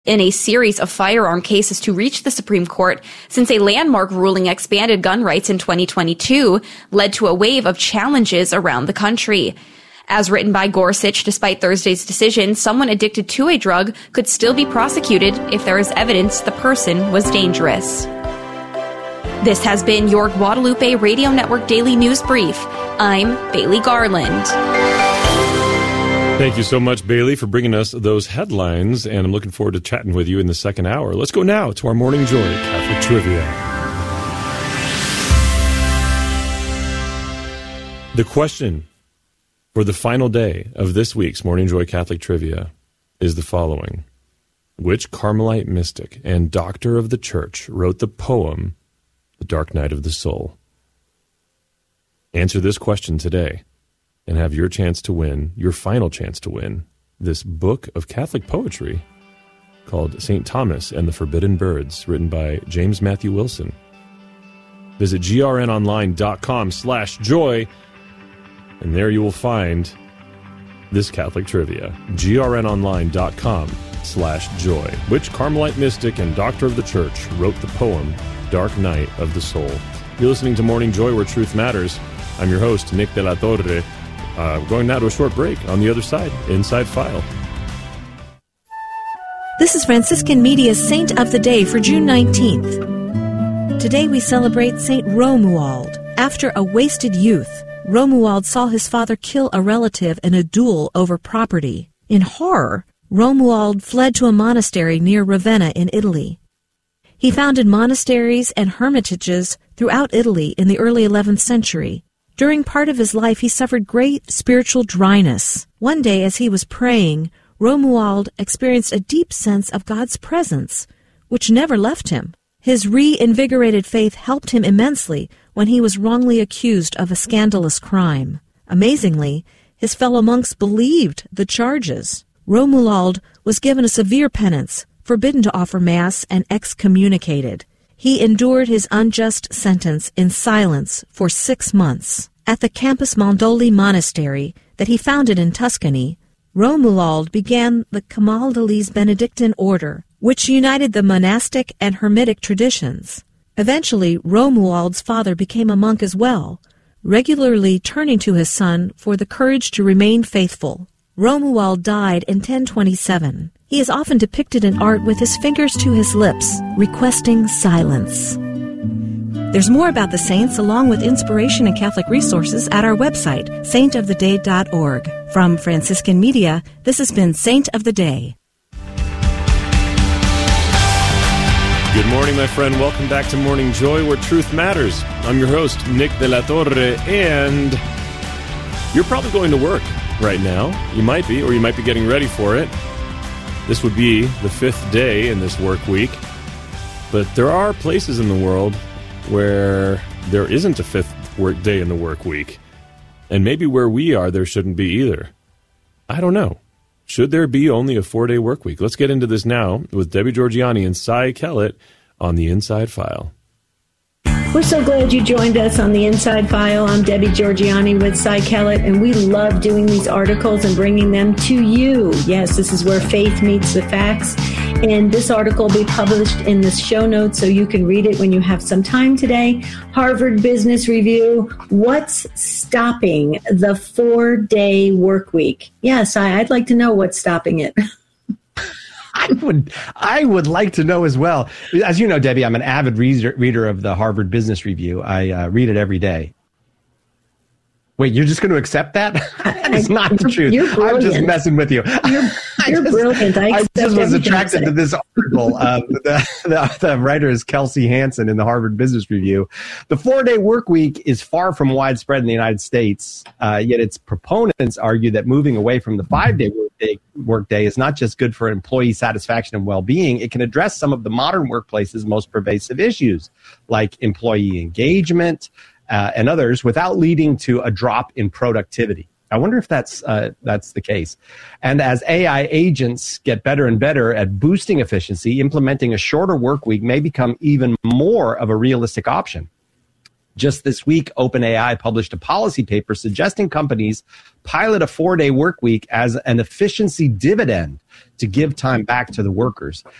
in a series of firearm cases to reach the Supreme Court since a landmark ruling expanded gun rights in 2022 led to a wave of challenges around the country. As written by Gorsuch, despite Thursday's decision, someone addicted to a drug could still be prosecuted if there is evidence the person was dangerous. This has been your Guadalupe Radio Network Daily News Brief. I'm Bailey Garland. Thank you so much, Bailey, for bringing us those headlines, and I'm looking forward to chatting with you in the second hour. Let's go now to our Morning Joy Catholic Trivia. The question for the final day of this week's Morning Joy Catholic Trivia is the following. Which Carmelite mystic and doctor of the Church wrote the poem, The Dark Night of the Soul? Answer this question today and have your chance to win, your final chance to win, this book of Catholic poetry called St. Thomas and the Forbidden Birds, written by James Matthew Wilson. Visit grnonline.com/joy, and there you will find this Catholic trivia. grnonline.com/joy. Which Carmelite mystic and doctor of the Church wrote the poem, Dark Night of the Soul? You're listening to Morning Joy, where truth matters. I'm your host, Nick de la Torre. Going now to a short break. On the other side, Inside File. This is Franciscan Media's Saint of the Day for June 19th. Today we celebrate Saint Romuald. After a wasted youth, Romuald saw his father kill a relative in a duel over property. In horror, Romuald fled to a monastery near Ravenna in Italy. He founded monasteries and hermitages throughout Italy in the early 11th century. During part of his life, he suffered great spiritual dryness. One day, as he was praying, Romuald experienced a deep sense of God's presence, which never left him. His reinvigorated faith helped him immensely when he was wrongly accused of a scandalous crime. Amazingly, his fellow monks believed the charges. Romuald was given a severe penance, forbidden to offer Mass, and excommunicated. He endured his unjust sentence in silence for 6 months. At the Campus Mondoli Monastery that he founded in Tuscany, Romuald began the Camaldolese Benedictine order, which united the monastic and hermitic traditions. Eventually, Romuald's father became a monk as well, regularly turning to his son for the courage to remain faithful. Romuald died in 1027. He is often depicted in art with his fingers to his lips, requesting silence. There's more about the saints along with inspiration and Catholic resources at our website, saintoftheday.org. From Franciscan Media, this has been Saint of the Day. Good morning, my friend. Welcome back to Morning Joy, where truth matters. I'm your host, Nick de la Torre, and you're probably going to work right now. You might be, or you might be getting ready for it. This would be the 5th day in this work week, but there are places in the world where there isn't a 5th work day in the work week, and maybe where we are, there shouldn't be either. I don't know. Should there be only a 4-day work week? Let's get into this now with Debbie Georgianni and Cy Kellett on the Inside File. We're so glad you joined us on the Inside File. I'm Debbie Georgianni with Cy Kellett, and we love doing these articles and bringing them to you. Yes, this is where faith meets the facts, and this article will be published in the show notes so you can read it when you have some time today. Harvard Business Review, what's stopping the 4-day work week? Yes, I'd like to know what's stopping it. I would like to know as well. As you know, Debbie, I'm an avid reader of the Harvard Business Review. I read it every day. Wait, you're just going to accept that? That is not the truth. I'm just messing with you. You're brilliant. I just was attracted to this article. The writer is Kelsey Hansen in the Harvard Business Review. The 4-day work week is far from widespread in the United States, yet its proponents argue that moving away from the 5-day workday is not just good for employee satisfaction and well-being. It can address some of the modern workplace's most pervasive issues, like employee engagement, and others, without leading to a drop in productivity. I wonder if that's the case. And as AI agents get better and better at boosting efficiency, implementing a shorter work week may become even more of a realistic option. Just this week, OpenAI published a policy paper suggesting companies pilot a 4-day work week as an efficiency dividend to give time back to the workers.